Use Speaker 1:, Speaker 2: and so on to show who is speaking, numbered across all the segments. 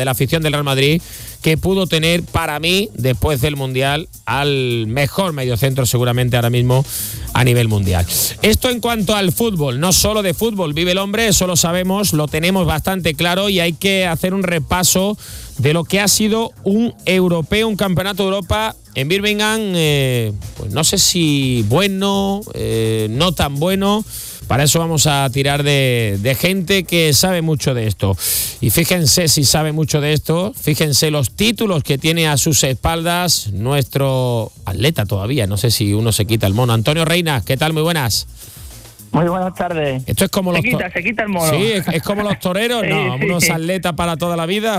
Speaker 1: de la afición del Real Madrid, que pudo tener, para mí, después del Mundial, al mejor mediocentro seguramente ahora mismo a nivel mundial. Esto en cuanto al fútbol, no solo de fútbol vive el hombre, eso lo sabemos, lo tenemos bastante claro, y hay que hacer un repaso de lo que ha sido un europeo, un campeonato de Europa en Birmingham, pues no sé si bueno, no tan bueno. Para eso vamos a tirar de gente que sabe mucho de esto. Y fíjense si sabe mucho de esto, fíjense los títulos que tiene a sus espaldas nuestro atleta todavía, no sé si uno se quita el mono. Antonio Reina, ¿qué tal? Muy buenas.
Speaker 2: Muy buenas tardes.
Speaker 1: Esto es como
Speaker 2: se quita el mono.
Speaker 1: Sí, es como los toreros, no, sí. Unos atletas para toda la vida.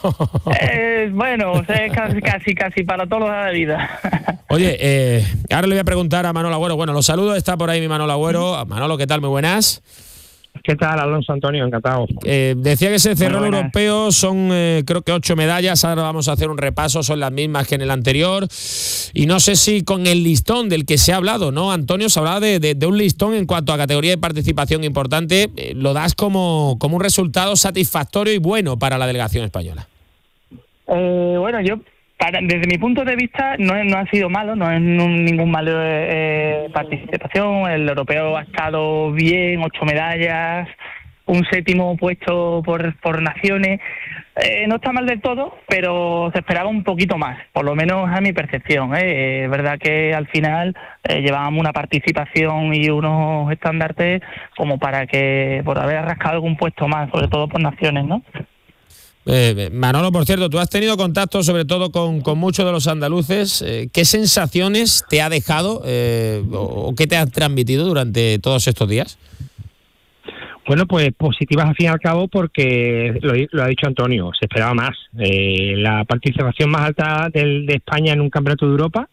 Speaker 2: Bueno, casi para toda la vida.
Speaker 1: Oye, ahora le voy a preguntar a Manolo Agüero. Bueno, los saludos, está por ahí mi Manolo Agüero. Manolo, ¿qué tal? Muy buenas.
Speaker 3: ¿Qué tal, Alonso Antonio? Encantado.
Speaker 1: Decía que se cerró el europeo, son creo que 8 medallas, ahora vamos a hacer un repaso, son las mismas que en el anterior, y no sé si con el listón del que se ha hablado, ¿no? Antonio, se hablaba de un listón en cuanto a categoría de participación importante, lo das como un resultado satisfactorio y bueno para la delegación española.
Speaker 2: Bueno, desde mi punto de vista no ha sido malo, no es ningún malo participación. El europeo ha estado bien, 8 medallas, un 7º puesto por naciones. No está mal del todo, pero se esperaba un poquito más, por lo menos a mi percepción. Es verdad que al final llevábamos una participación y unos estandartes como para que por haber rascado algún puesto más, sobre todo por naciones, ¿no?
Speaker 1: Manolo, por cierto, tú has tenido contacto sobre todo con muchos de los andaluces. ¿Qué sensaciones te ha dejado o qué te ha transmitido durante todos estos días?
Speaker 3: Bueno, pues positivas al fin y al cabo, porque lo ha dicho Antonio, se esperaba más. La participación más alta de España en un campeonato de Europa,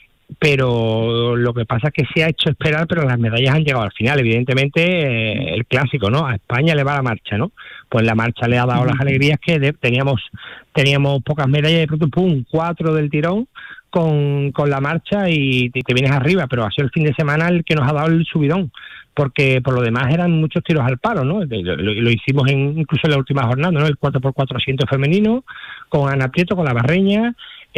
Speaker 3: pero lo que pasa es que se ha hecho esperar, pero las medallas han llegado al final. Evidentemente, el clásico, ¿no? A España le va la marcha, ¿no? Pues la marcha le ha dado las alegrías que teníamos pocas medallas, de pronto, ¡pum!, 4 del tirón con la marcha y te vienes arriba, pero ha sido el fin de semana el que nos ha dado el subidón, porque por lo demás eran muchos tiros al palo, ¿no? Lo hicimos incluso en la última jornada, ¿no? El 4x400 femenino, con Ana Prieto, con la barreña,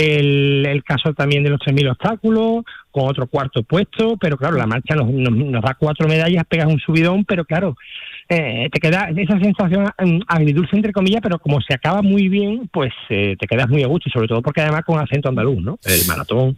Speaker 3: el caso también de los 3.000 obstáculos, con otro 4º puesto, pero claro, la marcha nos da 4 medallas, pegas un subidón, pero claro, te queda esa sensación agridulce entre comillas, pero como se acaba muy bien, pues te quedas muy a gusto, y sobre todo porque además con acento andaluz, ¿no? El maratón,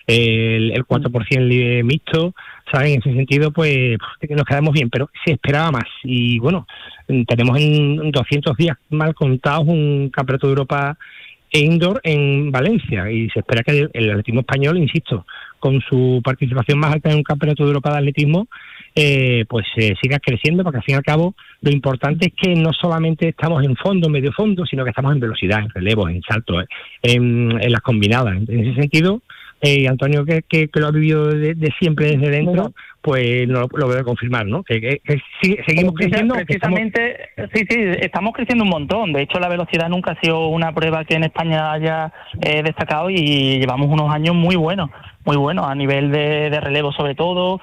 Speaker 3: el 4% mixto, ¿sabes? En ese sentido, pues nos quedamos bien, pero se esperaba más. Y bueno, tenemos en 200 días mal contados un campeonato de Europa indoor en Valencia, y se espera que el atletismo español, insisto, con su participación más alta en un campeonato de Europa de atletismo, pues siga creciendo, porque al fin y al cabo lo importante es que no solamente estamos en fondo, medio fondo, sino que estamos en velocidad, en relevos, en saltos, en las combinadas. En ese sentido, Antonio, que lo ha vivido de siempre desde dentro, pues lo debe confirmar, ¿no? Que seguimos creciendo.
Speaker 2: Precisamente, sí, estamos creciendo un montón. De hecho, la velocidad nunca ha sido una prueba que en España haya destacado, y llevamos unos años muy buenos a nivel de relevo sobre todo,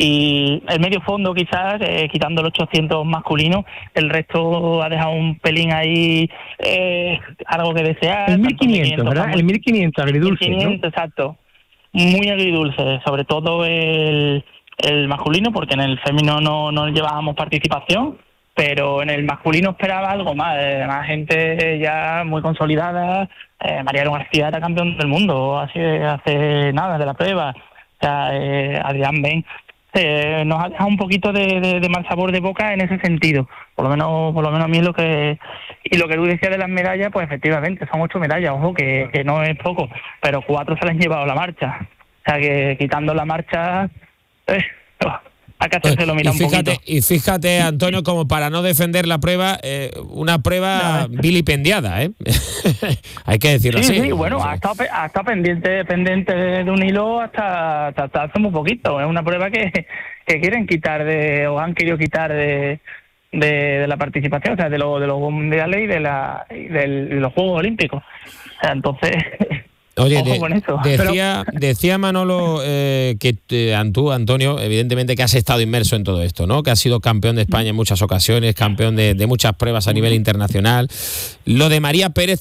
Speaker 2: y el medio fondo quizás, quitando los 800 masculinos, el resto ha dejado un pelín ahí, algo que desear.
Speaker 3: El 1500, ¿verdad? El 1500 agridulce, 1500,
Speaker 2: ¿no? Exacto. Muy agridulce, sobre todo el masculino, porque en el femenino no llevábamos participación, pero en el masculino esperaba algo más, gente ya muy consolidada. Mariano García era campeón del mundo hace nada de la prueba, o sea, Adrián Ben nos ha dejado un poquito de mal sabor de boca en ese sentido, por lo menos a mí lo que tú decías de las medallas, pues efectivamente son 8 medallas, ojo que no es poco, pero 4 se las han llevado la marcha, o sea que quitando la marcha hay que hacérselo mirar un poquito.
Speaker 1: Y fíjate, Antonio, como para no defender la prueba, una prueba vilipendiada, hay que decirlo así.
Speaker 2: Sí, bueno, ha estado pendiente de un hilo hasta hace muy poquito. Es una prueba que quieren quitar o han querido quitar de la participación, o sea, de los mundiales y de los Juegos Olímpicos. O sea, entonces...
Speaker 1: Oye, decía Manolo que Antonio, evidentemente que has estado inmerso en todo esto, ¿no? Que has sido campeón de España en muchas ocasiones, campeón de muchas pruebas a nivel internacional. Lo de María Pérez